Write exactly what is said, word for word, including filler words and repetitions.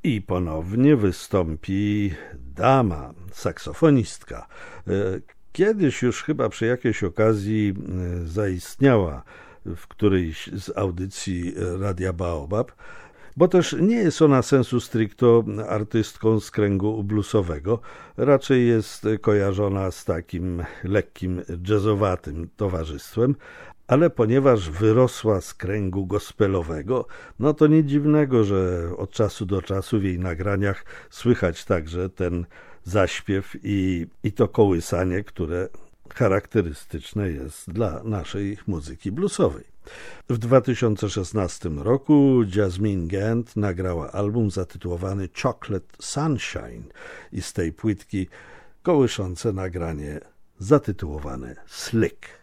I ponownie wystąpi dama, saksofonistka. Kiedyś już chyba przy jakiejś okazji zaistniała w którejś z audycji Radia Baobab, bo też nie jest ona sensu stricto artystką z kręgu bluesowego, raczej jest kojarzona z takim lekkim jazzowatym towarzystwem, ale ponieważ wyrosła z kręgu gospelowego, no to nic dziwnego, że od czasu do czasu w jej nagraniach słychać także ten zaśpiew i, i to kołysanie, które charakterystyczne jest dla naszej muzyki bluesowej. W dwa tysiące szesnastym roku Jasmine Gant nagrała album zatytułowany Chocolate Sunshine i z tej płytki kołyszące nagranie zatytułowane Slick.